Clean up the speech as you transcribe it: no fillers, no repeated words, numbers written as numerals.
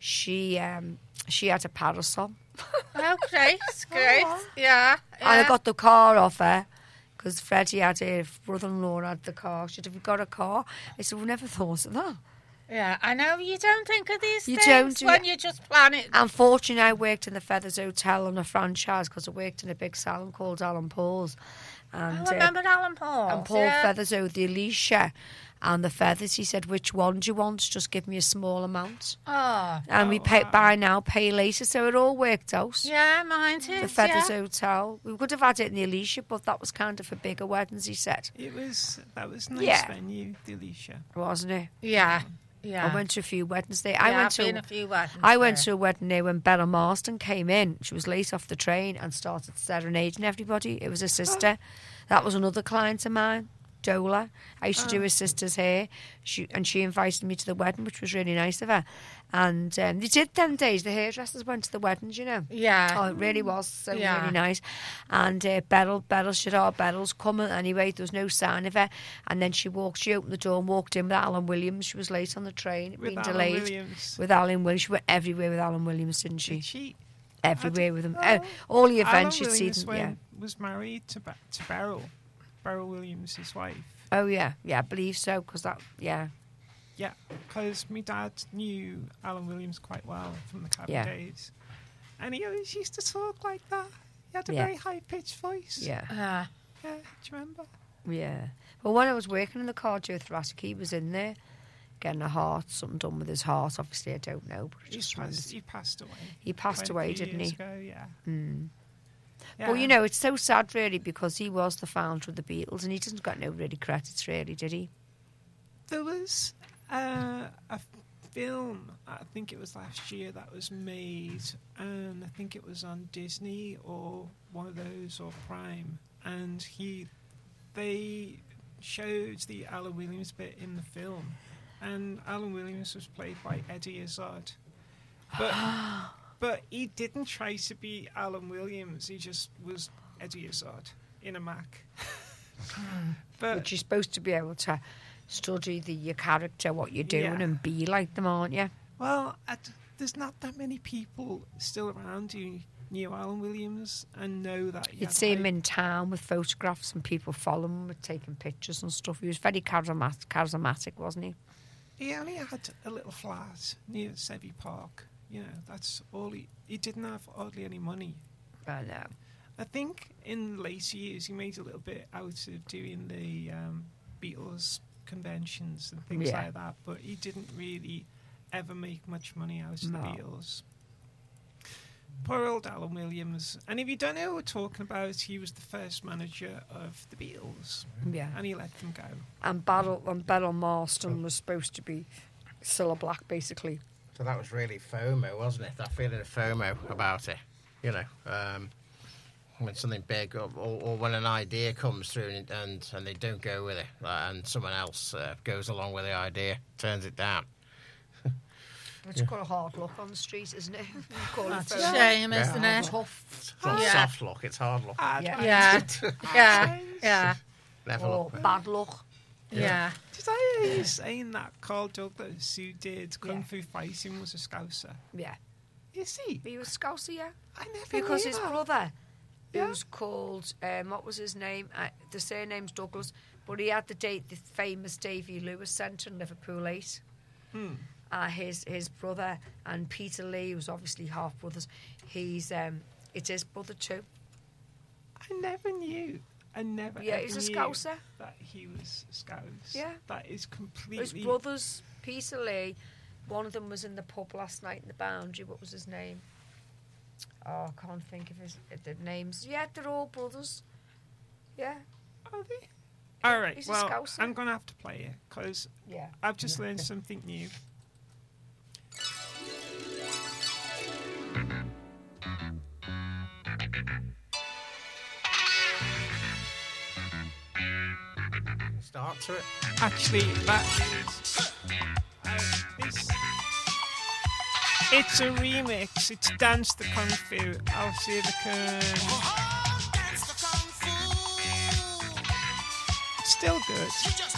she had a parasol. Oh, great. Yeah. And I got the car off her because Freddie had her brother-in-law had the car. She said, "Have you got a car?" I said, "We never thought of that." Yeah, I know you don't think of these You things don't, do when you? you just plan it. Unfortunately, I worked in the Feathers Hotel on a franchise because I worked in a big salon called Alan Paul's. And, I remember Alan Paul. And Paul Feathers owed the Alicia and the Feathers. He said, "Which one do you want? Just give me a small amount." Oh. And we pay buy now, pay later. So it all worked out. Yeah, mine too. The Feathers Hotel. We could have had it in the Alicia, but that was kind of for bigger weddings, he said. That was a nice venue, the Alicia. Wasn't it? Yeah. Yeah. I went to a few weddings there. I've been a few weddings I went to a wedding there when Bella Marston came in. She was late off the train and started serenading everybody. It was her sister. That was another client of mine, Dola. I used to do her sister's hair. She invited me to the wedding, which was really nice of her. And they did them days. The hairdressers went to the weddings, you know. Yeah. Oh, it really was really nice. And Beryl said, Beryl's coming anyway. There was no sign of her. And then she opened the door and walked in with Alan Williams. She was late on the train. It had been delayed. Williams. With Alan Williams. She went everywhere with Alan Williams, didn't she? Did she? Everywhere with him. All the events Alan she'd seen. Williams was married to Beryl. Beryl Williams, his wife. Oh, yeah. Yeah, I believe so. Because Yeah, because my dad knew Alan Williams quite well from the cabin days. And he always used to talk like that. He had a very high-pitched voice. Yeah. Yeah, do you remember? Yeah. Well, when I was working in the cardiothoracic, he was in there getting something done with his heart. Obviously, I don't know. But He passed away. He passed away, didn't he? Ago, yeah. Yeah. Well, you know, it's so sad, really, because he was the founder of the Beatles, and he doesn't got no really credits, really, did he? There was a film, I think it was last year, that was made, and I think it was on Disney or one of those, or Prime, and they showed the Alan Williams bit in the film, and Alan Williams was played by Eddie Izzard. But he didn't try to be Alan Williams. He just was Eddie Izzard in a Mac. But you're supposed to be able to study your character, what you're doing, and be like them, aren't you? Well, there's not that many people still around who knew Alan Williams and know that. You'd see him in town with photographs and people following him with taking pictures and stuff. He was very charismatic, wasn't he? He only had a little flat near Sevy Park. You know, that's all he didn't have hardly any money. I know. I think in later years he made a little bit out of doing the Beatles conventions and things like that, but he didn't really ever make much money out of the Beatles. Poor old Alan Williams. And if you don't know what we're talking about, he was the first manager of the Beatles. Yeah. And he let them go. And Beryl Marston was supposed to be Cilla Black, basically. So that was really FOMO, wasn't it? That feeling of FOMO about it, you know, when something big or when an idea comes through and they don't go with it, and someone else goes along with the idea, turns it down. It's got a hard look on the street, isn't it? That's a shame, isn't it? Tough. It's not soft look, it's hard look. Yeah. Never or look. bad look. Yeah. Did I hear you saying that Carl Douglas, who did Kung Fu Fighting, was a Scouser? Yeah. Is he? He was Scouser, yeah. I never Because knew his that. brother, who's called, what was his name? The surname's Douglas, but he had the famous Davy Lewis Centre in Liverpool 8. His brother and Peter Lee, who's obviously half brothers, it's his brother too. I never knew. Yeah, he's a Scouser. That he was Scouts. Yeah. That is completely... His brothers, Peter Lee, one of them was in the pub last night in the Boundary. What was his name? Oh, I can't think of the names. Yeah, they're all brothers. Yeah. Are they? All right, he's a well, Scouser. I'm going to have to play it, because I've just learned something new. Start to it. Actually, that is... it's a remix. It's Dance the Kung Fu. I'll see if I can... It's still good.